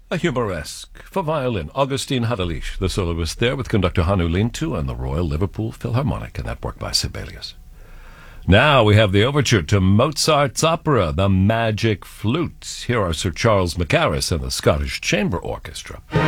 A humoresque for violin, Augustin Hadalish, the soloist there with conductor Hannu Lintu and the Royal Liverpool Philharmonic, and that work by Sibelius. Now we have the overture to Mozart's opera, The Magic Flute. Here are Sir Charles Mackerras and the Scottish Chamber Orchestra.